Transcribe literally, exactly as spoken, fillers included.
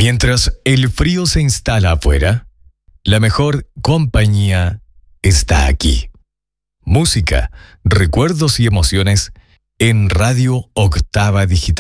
Mientras el frío se instala afuera, la mejor compañía está aquí. Música, recuerdos y emociones en Radio Octava Digital.